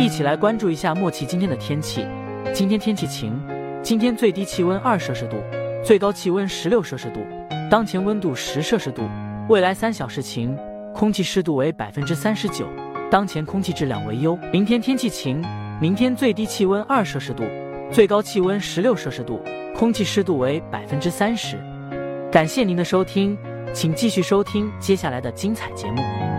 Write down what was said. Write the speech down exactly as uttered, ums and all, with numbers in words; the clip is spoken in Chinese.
一起来关注一下莫奇今天的天气。今天天气晴，今天最低气温二摄氏度，最高气温十六摄氏度，当前温度十摄氏度。未来三小时晴，空气湿度为百分之三十九，当前空气质量为优。明天天气晴，明天最低气温二摄氏度，最高气温十六摄氏度，空气湿度为百分之三十。感谢您的收听，请继续收听接下来的精彩节目。